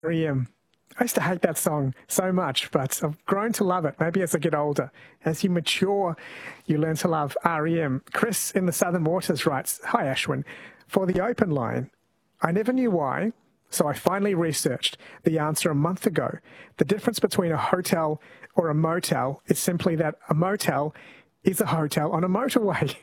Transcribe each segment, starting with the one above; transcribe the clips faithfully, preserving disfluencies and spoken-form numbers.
R E M. I used to hate that song so much, but I've grown to love it. Maybe as I get older, as you mature, you learn to love R E M. Chris in the Southern Waters writes, "Hi Ashwin, for the open line, I never knew why, so I finally researched the answer a month ago. The difference between a hotel or a motel is simply that a motel is a hotel on a motorway."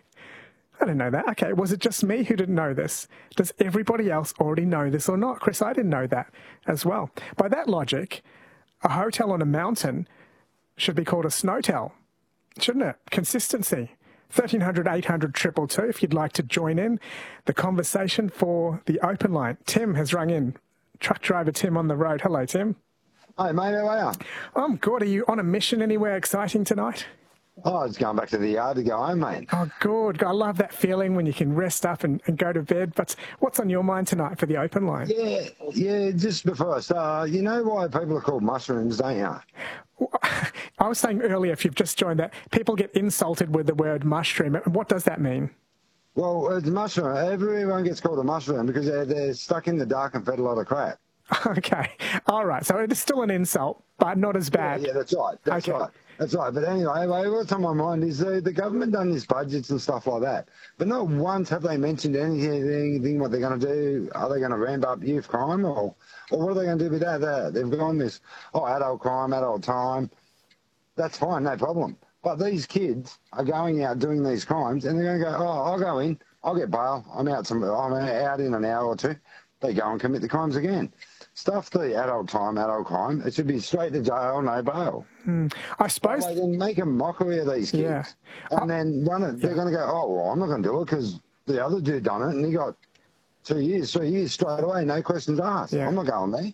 I didn't know that. Okay, was it just me who didn't know this? Does everybody else already know this or not? Chris, I didn't know that as well. By that logic, a hotel on a mountain should be called a snowtel, shouldn't it? Consistency. thirteen hundred, eight hundred, two two two if you'd like to join in the conversation for the open line. Tim has rung in. Truck driver Tim on the road. Hello, Tim. Hi, mate. How are you? I'm good. Are you on a mission anywhere exciting tonight? Oh, I was going back to the yard to go home, mate. Oh, good. I love that feeling when you can rest up and, and go to bed. But what's on your mind tonight for the open line? Yeah, yeah, just before I start, you know why people are called mushrooms, don't you? I was saying earlier, if you've just joined that, people get insulted with the word mushroom. What does that mean? Well, it's mushroom. Everyone gets called a mushroom because they're, they're stuck in the dark and fed a lot of crap. Okay. All right. So it's still an insult, but not as bad. Yeah, yeah that's right. That's okay. right. That's right. But anyway, what's on my mind is the, the government done these budgets and stuff like that. But not once have they mentioned anything, anything what they're going to do. Are they going to ramp up youth crime or, or what are they going to do with that? that? They've gone this, oh, adult crime, adult time. That's fine, no problem. But these kids are going out doing these crimes and they're going to go, oh, I'll go in, I'll get bail, I'm out, some, I'm out in an hour or two. They go and commit the crimes again. Stuff the adult time, adult crime. It should be straight to jail, no bail. Mm, I suppose. They can make a mockery of these kids. Yeah. And I, then run it. They're yeah. going to go, oh, well, I'm not going to do it because the other dude done it and he got two years, three years straight away, no questions asked. Yeah. I'm not going there.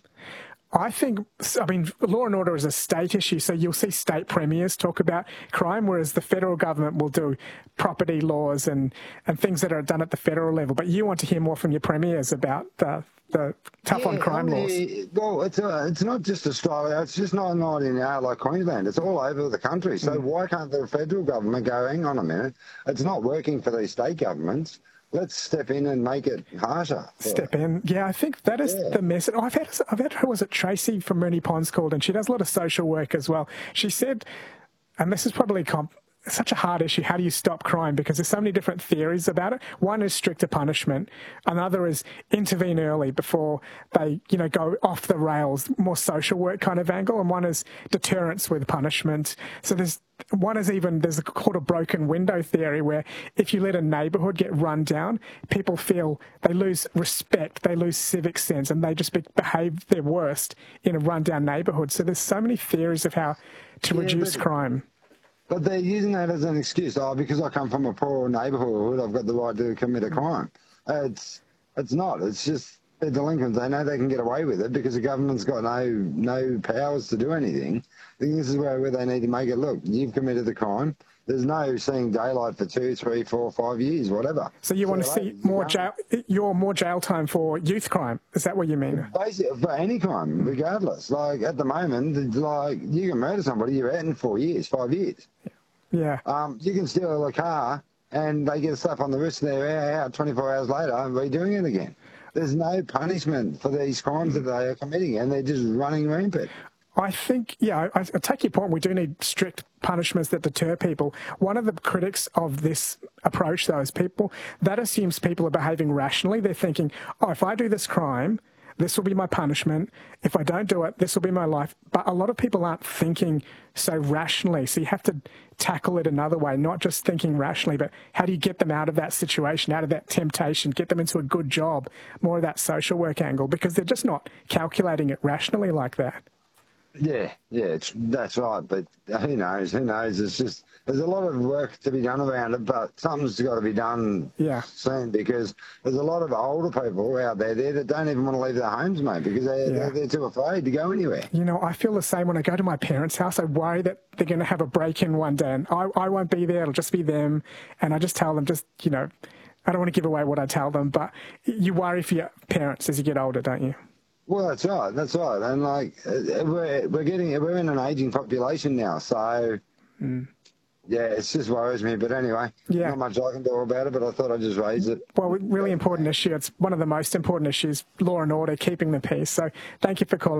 I think, I mean, law and order is a state issue, so you'll see state premiers talk about crime, whereas the federal government will do property laws and, and things that are done at the federal level. But you want to hear more from your premiers about the, the tough yeah, on crime I mean, laws. Well, it's, uh, it's not just Australia, it's just not, not in our, like Queensland, it's all over the country. So mm. why can't the federal government go, hang on a minute, it's not working for these state governments. Let's step in and make it harsher. Step in. Yeah, I think that is yeah. the message. Oh, I've had, I've had her, was it Tracy from Moonee Ponds called, and she does a lot of social work as well. She said, and this is probably comp such a hard issue, how do you stop crime? Because there's so many different theories about it. One is stricter punishment. Another is intervene early before they, you know, go off the rails, more social work kind of angle. And one is deterrence with punishment. So there's one is even, there's a, called a broken window theory where if you let a neighbourhood get run down, people feel they lose respect, they lose civic sense, and they just be, behave their worst in a run-down neighbourhood. So there's so many theories of how to yeah, reduce crime. But they're using that as an excuse. Oh, because I come from a poor neighbourhood, I've got the right to commit a crime. It's it's not. It's just they're delinquents. They know they can get away with it because the government's got no no powers to do anything. I think this is where, where they need to make it look. You've committed the crime. There's no seeing daylight for two, three, four, five years, whatever. So you want to see more jail, you're more jail time for youth crime? Is that what you mean? Basically, for any crime, regardless. Like at the moment, like you can murder somebody, you're out in four years, five years. Yeah. Um, you can steal a car and they get a slap on the wrist and they're out twenty-four hours later and redoing it again. There's no punishment for these crimes that they are committing and they're just running rampant. I think, yeah, I, I take your point. We do need strict punishments that deter people. One of the critics of this approach, though, is people, that assumes people are behaving rationally. They're thinking, oh, if I do this crime, this will be my punishment. If I don't do it, this will be my life. But a lot of people aren't thinking so rationally. So you have to tackle it another way, not just thinking rationally, but how do you get them out of that situation, out of that temptation, get them into a good job, more of that social work angle, because they're just not calculating it rationally like that. Yeah, yeah, it's, that's right. But who knows? Who knows? It's just there's a lot of work to be done around it, but something's got to be done yeah. soon because there's a lot of older people out there, there that don't even want to leave their homes, mate, because they're, yeah. they're, they're too afraid to go anywhere. You know, I feel the same when I go to my parents' house. I worry that they're going to have a break-in one day, and I, I won't be there. It'll just be them, and I just tell them, just, you know, I don't want to give away what I tell them, but you worry for your parents as you get older, don't you? Well, that's right. That's right. And like we're we're getting we're in an aging population now, so mm. yeah, it just worries me. But anyway, yeah. not much I can do about it. But I thought I'd just raise it. Well, really important issue. It's one of the most important issues: law and order, keeping the peace. So, thank you for calling.